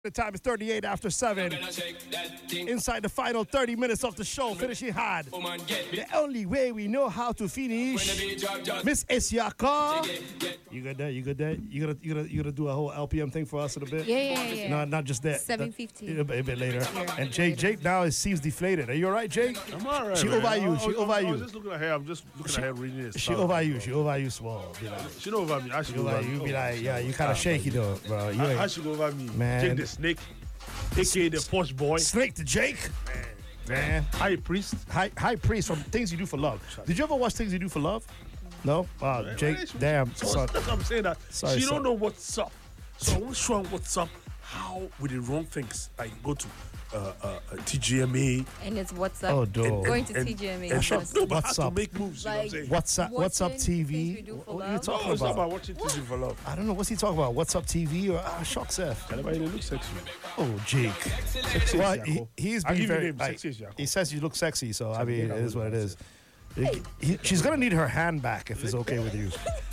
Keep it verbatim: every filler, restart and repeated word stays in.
The time is thirty-eight after seven. Inside the final thirty minutes of the show, finishing hard. The only way we know how to finish. Miss Isiaka. You got that? You got that? You gotta, you gotta, you gotta do a whole L P M thing for us in a bit. Yeah, yeah, yeah. No, not just that. seven fifty. A bit, a bit later. And Jake, Jake now it seems deflated. Are you all right, Jake? I'm all right. She man. over you. I, She I, over I, you. I was just looking at her. I'm just looking She- at her reading this. She over you. She over you small. Be like, She know over me. I should she go over over you. me. Be like, yeah, you kind of shaky though, bro. You I, I ain't should go over me. Man. Jake the Snake, A K A the Posh Boy, snake to Jake. Man. High Priest. High, high priest from Things You Do for Love. Did you ever watch Things You Do for Love? No? Wow, Jake, Well, she- damn, So son. that's what I'm saying. That Sorry, she son. don't know what's up. So I want to show her what's up. How with the wrong things. Like go to uh, uh, uh, T G M A. And it's what's up. Oh, dog. Going to and- T G M A. And honestly. no, but What's how up? to make moves. You know what I'm Like- saying? What's up? What's up, Watching T Things V? We Do for What are you Love. talking Oh, it's not about? about watching T V for love. I don't know. What's he talking about? What's up, T V or ah, Shock Seth? Everybody they look sexy. Oh, Jake. Sexy Well, as he, Yako. he's I being give you very. name, Like, sexy as Yako. he says you look sexy, so I mean, yeah, it is what it is. that's He- he- she's gonna need her hand back if it's okay with you.